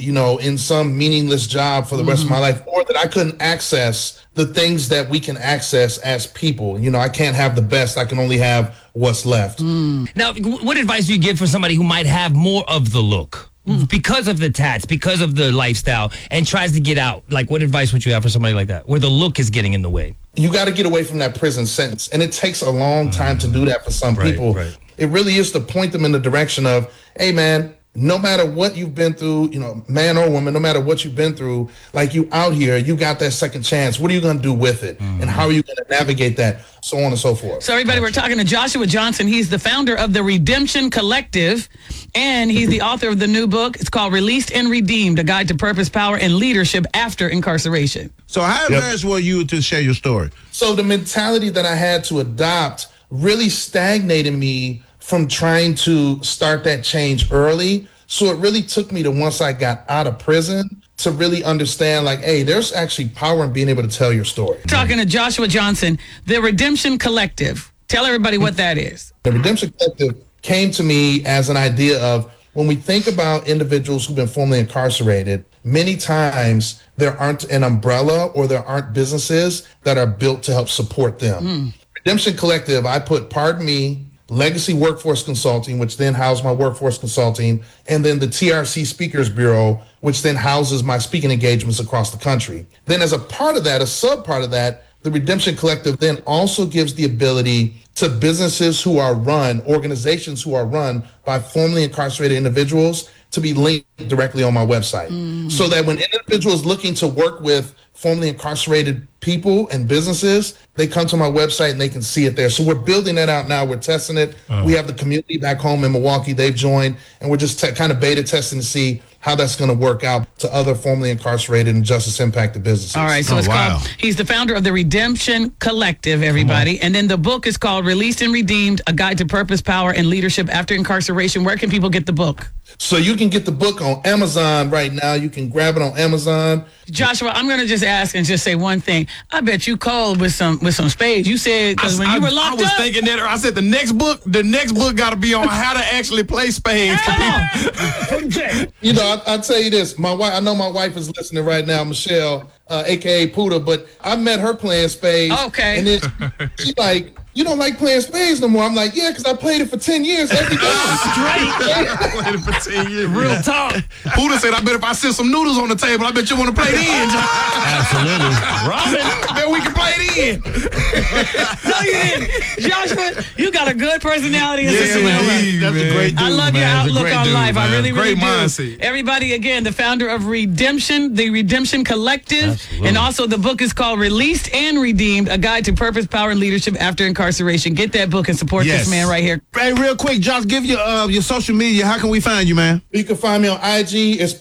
in some meaningless job for the rest of my life, or that I couldn't access the things that we can access as people. I can't have the best. I can only have what's left. Now, what advice do you give for somebody who might have more of the look because of the tats, because of the lifestyle, and tries to get out? Like, what advice would you have for somebody like that, where the look is getting in the way? You got to get away from that prison sentence. And it takes a long time to do that for some people. Right. It really is to point them in the direction of, hey, man, no matter what you've been through, man or woman, no matter what you've been through, like, you out here, you got that second chance. What are you going to do with it? And how are you going to navigate that? So on and so forth. So everybody, we're talking to Joshua Johnson. He's the founder of the Redemption Collective, and he's the author of the new book. It's called Released and Redeemed, A Guide to Purpose, Power, and Leadership After Incarceration. So how embarrassed were you to share your story? So the mentality that I had to adopt really stagnated me from trying to start that change early. So it really took me to, once I got out of prison, to really understand, like, hey, there's actually power in being able to tell your story. Talking to Joshua Johnson, the Redemption Collective. Tell everybody what that is. The Redemption Collective came to me as an idea of, when we think about individuals who've been formerly incarcerated, many times there aren't an umbrella or there aren't businesses that are built to help support them. Redemption Collective, I put Pardon Me, Legacy Workforce Consulting, which then housed my workforce consulting, and then the TRC Speakers Bureau, which then houses my speaking engagements across the country. Then as a part of that, a sub-part of that, the Redemption Collective then also gives the ability to businesses who are run, organizations who are run by formerly incarcerated individuals, to be linked directly on my website. So that when individuals looking to work with formerly incarcerated people and businesses, they come to my website and they can see it there. So we're building that out now. We're testing it. We have the community back home in Milwaukee. They've joined, and we're just kind of beta testing to see how that's going to work out to other formerly incarcerated and justice impacted businesses. All right, so it's called, he's the founder of the Redemption Collective, everybody. And then the book is called Released and Redeemed, A Guide to Purpose, Power, and Leadership After Incarceration. Where can people get the book? So you can get the book on Amazon right now. You can grab it on Amazon. Joshua, I'm going to just ask and just say one thing. I bet you cold with some spades. You said, because when you were locked up. I was thinking that. I said the next book got to be on how to actually play spades. I'll tell you this. My wife, I know my wife is listening right now, Michelle, a.k.a. Puda, but I met her playing spades. Okay. And then she's like, you don't like playing spades no more. I'm like, yeah, because I played it for 10 years every day. I played it for 10 years. Real talk. Puda said, I bet if I sit some noodles on the table, I bet you want to play it in. Absolutely. Robin, then we can play it in. No, you didn't. Joshua, you got a good personality. That's a great dude. I love your outlook on life. Man. I really, really great do. Mindset. Everybody, again, the founder of Redemption, the Redemption Collective, Absolutely. and also the book is called Released and Redeemed, A Guide to Purpose, Power, and Leadership After Incarceration. Get that book and support this man right here. Hey, real quick, Josh, give your social media. How can we find you, man? You can find me on IG. It's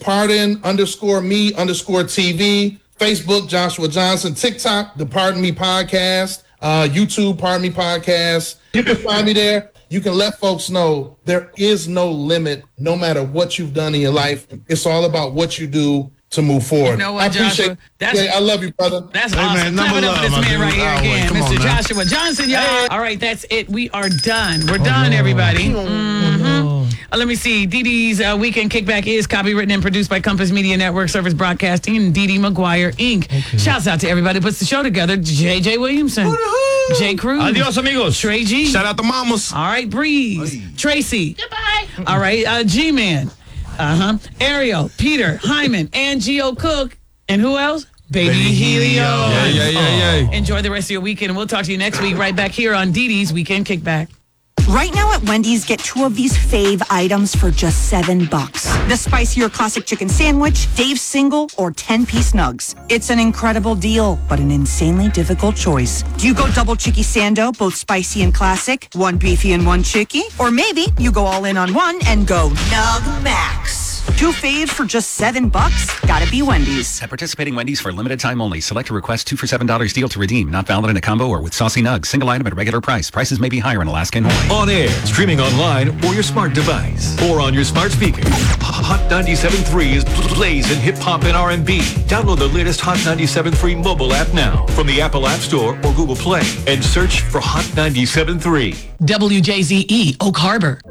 pardon_me_TV. Facebook, Joshua Johnson. TikTok, the Pardon Me Podcast. YouTube, Pardon Me Podcast. You can find me there. You can let folks know there is no limit, no matter what you've done in your life. It's all about what you do to move forward. You know what, I appreciate Joshua? I love you, brother. That's awesome. Clap it up for this man right here again, Mr. Joshua Johnson, y'all. All right, that's it. We are done. We're done, everybody. Let me see. Dee Dee's Weekend Kickback is copywritten and produced by Compass Media Network, Service Broadcasting, and Dee Dee McGuire, Inc. Okay. Shouts out to everybody who puts the show together. J.J. Williamson. Jay Cruz. Adios, amigos. Trey G. Shout out to mamas. All right, Breeze. Tracy. Goodbye. All right, G-Man. Ariel, Peter, Hyman, and Geo Cook. And who else? Baby Helio. Yeah. Enjoy the rest of your weekend, and we'll talk to you next week right back here on Dee Dee's Weekend Kickback. Right now at Wendy's, get 2 of these fave items for just $7. The spicier classic chicken sandwich, Dave's single, or 10-piece nugs. It's an incredible deal, but an insanely difficult choice. Do you go double chicky sando, both spicy and classic, 1 beefy and 1 chicky? Or maybe you go all in on one and go Nug Max. 2 faves for just $7? Gotta be Wendy's. At participating Wendy's for a limited time only. Select a request 2 for $7 deal to redeem. Not valid in a combo or with saucy nugs. Single item at regular price. Prices may be higher in Alaska and Hawaii. On air, streaming online, or your smart device, or on your smart speaker. Hot 97.3 is blazing hip-hop and R&B. Download the latest Hot 97.3 mobile app now from the Apple App Store or Google Play and search for Hot 97.3. WJZE, Oak Harbor.